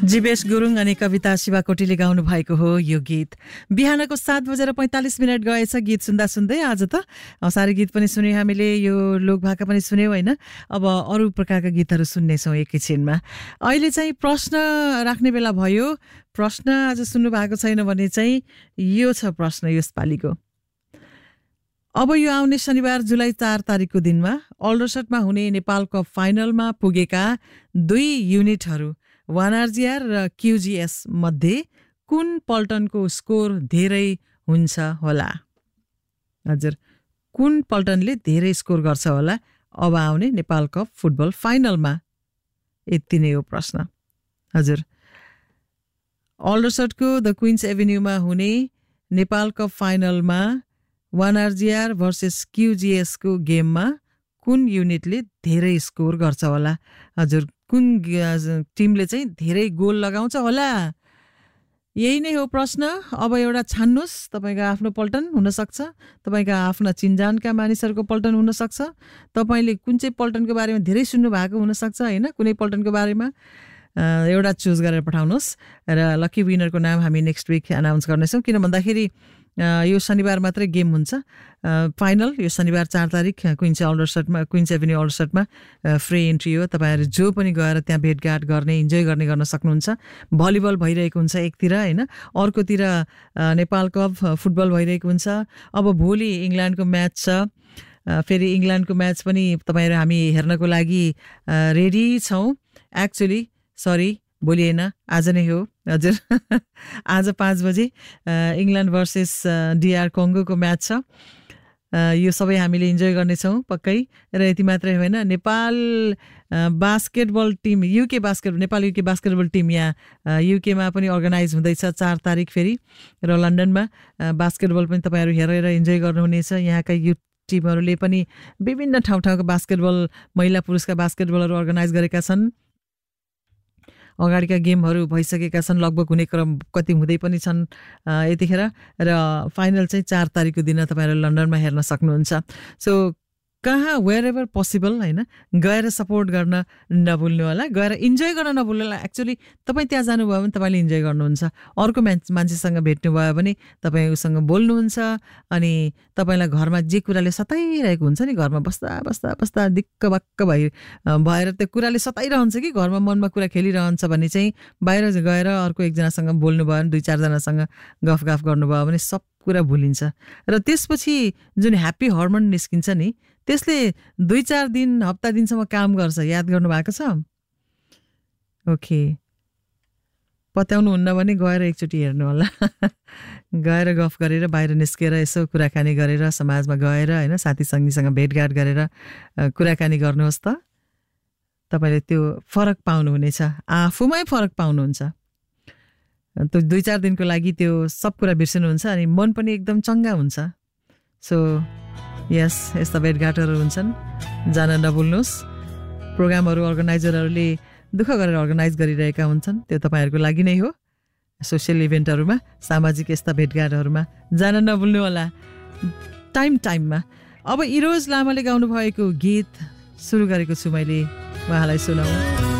जीवेश गुरुङ अनि कविता शिवाकोटीले गाउनु भएको हो यो गीत। बिहानको 7:45 गएछ गीत सुन्दा सुन्दै। आज त सारे गीत पनि सुन्यौँ हामीले, यो लोकभाका पनि सुन्यौँ होइन। अब अरू प्रकारका गीतहरू सुन्नेछौँ एकैछिनमा। अहिले चाहिँ प्रश्न राख्ने बेला भयो। प्रश्न आज सुन्नु भएको छैन भने चाहिँ यो छ प्रश्न यसपालिको। अब यो आउने शनिबार जुलाई 4 तारिकको दिनमा अल्डरसटमा हुने नेपाल कप फाइनलमा पुगेका 2 युनिटहरू वानआरजीआर र क्युजिएस मध्ये कुन पल्टनको स्कोर धेरै हुन्छ होला? हजुर, कुन पल्टनले धेरै स्कोर गर्छ होला अब आउने नेपाल कप फुटबल फाइनलमा? यति नै हो प्रश्न। हजुर, अल्डरसटको द क्विन्स एभिन्यूमा हुने नेपाल कप फाइनलमा वानआरजीआर भर्सेस क्युजिएसको गेममा कुन युनिटले धेरै स्कोर गर्छ होला? हजुर, कुन टिमले चाहिँ धेरै गोल लगाउँछ होला? यही नै हो प्रश्न। अब एउटा छान्नुहोस्, तपाईँको आफ्नो पल्टन हुनसक्छ, तपाईँका आफ्ना चिन्जानका मानिसहरूको पल्टन हुनसक्छ, तपाईँले कुन चाहिँ पल्टनको बारेमा धेरै सुन्नु भएको हुनसक्छ होइन, कुनै पल्टनको बारेमा एउटा चुज गरेर पठाउनुहोस् र लकी विनरको नाम हामी नेक्स्ट विक अनाउन्स गर्नेछौँ। किन भन्दाखेरि यो शनिबार मात्रै गेम हुन्छ फाइनल, यो शनिबार 4 तारिक क्विन्स एभिन्यू अल्डरसटमा फ्री इन्ट्री हो। तपाईँहरू जो पनि गएर त्यहाँ भेटघाट गर्ने, इन्जोय गर्न सक्नुहुन्छ। भलिबल भइरहेको हुन्छ एकतिर होइन, अर्कोतिर नेपाल कप फुटबल भइरहेको हुन्छ। अब भोलि इङ्ल्यान्डको म्याच छ, फेरि इङ्ल्यान्डको म्याच पनि तपाईँहरू हामी हेर्नको लागि रेडी छौँ। एक्चुली सरी, भोलि होइन, आज नै हो। हजुर, आज 5 बजे इङ्ल्यान्ड भर्सेस डिआर कङ्गोको म्याच छ। यो सबै हामीले इन्जोय गर्नेछौँ पक्कै। र यति मात्रै होइन, Nepal basketball team Nepal UK basketball team यहाँ युकेमा पनि अर्गनाइज हुँदैछ 4 तारिक फेरि, र लन्डनमा बास्केटबल पनि तपाईँहरू हेरेर इन्जोय गर्नुहुनेछ। यहाँका युथ टिमहरूले पनि विभिन्न ठाउँका बास्केटबल, महिला पुरुषका बास्केटबलहरू अर्गनाइज गरेका छन्। अगाडिका गेमहरू भइसकेका छन्, लगभग हुने क्रम कति हुँदै पनि छन् यतिखेर। र फाइनल चाहिँ 4 तारिकको दिन तपाईँहरू लन्डनमा हेर्न सक्नुहुन्छ। सो कहाँ वेयर एभर पोसिबल होइन, गएर सपोर्ट गर्न नभुल्नु होला, गएर इन्जोय गर्न नभुल्नु होला। एक्चुली तपाईँ त्यहाँ जानुभयो भने तपाईँले इन्जोय गर्नुहुन्छ, अर्को मान्छेसँग भेट्नुभयो भने तपाईँ उसँग बोल्नुहुन्छ, अनि तपाईँलाई घरमा जे कुराले सताइरहेको हुन्छ नि, घरमा बस्दा दिक्क बक्क भएर त्यो कुराले सताइरहन्छ कि घरमा मनमा कुरा खेलिरहन्छ भने चाहिँ बाहिर गएर अर्को एकजनासँग बोल्नुभयो भने, 2-4 जनासँग गफगाफ गर्नुभयो भने सब कुरा भुलिन्छ। र त्यसपछि जुन ह्याप्पी हर्मोन निस्किन्छ नि, त्यसले 2-4 दिन हप्ता दिनसम्म काम गर्छ। याद गर्नु भएको छ? ओके, पत्याउनुहुन्न भने गएर एकचोटि हेर्नु होला। गएर गफ गरेर बाहिर निस्केर यसो कुराकानी गरेर समाजमा गएर होइन, साथीसङ्गीसँग भेटघाट गरेर कुराकानी गर्नुहोस् त, तपाईँले त्यो फरक पाउनुहुनेछ, आफूमै फरक पाउनुहुन्छ। त्यो 2-4 दिनको लागि त्यो सब कुरा बिर्सिनुहुन्छ अनि मन पनि एकदम चङ्गा हुन्छ। सो यस, यस्ता भेटघाटहरू हुन्छन्, जान नभुल्नुहोस्। प्रोग्रामहरू अर्गनाइजरहरूले दुःख गरेर अर्गनाइज गरिरहेका हुन्छन्, त्यो तपाईँहरूको लागि नै हो। सोसियल इभेन्टहरूमा, सामाजिक यस्ता भेटघाटहरूमा जान नभुल्नु होला टाइममा। अब इरोज लामाले गाउनु भएको गीत सुरु गरेको छु मैले, उहाँलाई सुनाउँ।